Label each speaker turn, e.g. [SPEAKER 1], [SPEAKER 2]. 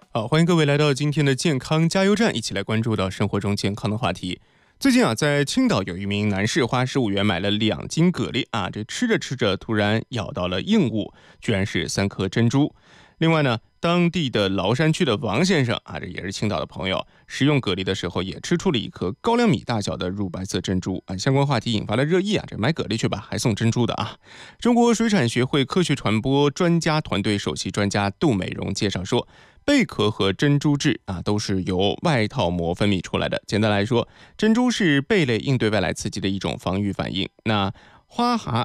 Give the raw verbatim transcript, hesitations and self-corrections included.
[SPEAKER 1] 好，欢迎各位来到今天的健康加油站，一起来关注到生活中健康的话题。最近啊，在青岛有一名男士花十五元买了两斤蛤蜊啊，这吃着吃着突然咬到了硬物，居然是三颗珍珠。另外呢，当地的崂山区的王先生啊，这也是青岛的朋友，食用蛤蜊的时候也吃出了一颗高粱米大小的乳白色珍珠啊。相关话题引发了热议啊，这买蛤蜊去吧，还送珍珠的啊。中国水产学会科学传播专家团队首席专家杜美荣介绍说，贝壳和珍珠质啊都是由外套膜分泌出来的。简单来说，珍珠是贝类应对外来刺激的一种防御反应。那花蛤